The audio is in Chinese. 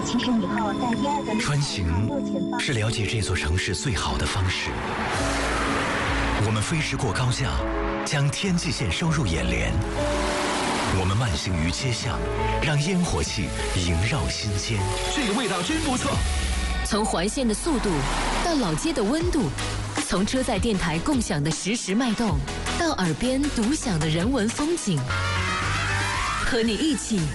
起身以后，在第二个穿行是了解这座城市最好的方式。我们飞驰过高架，将天际线收入眼帘。我们慢行于街巷，让烟火气萦绕心间。 这个味道真不错。 从环线的速度到老街的温度，从车载电台共享的实时脉动，到耳边独享的人文风景，和你一起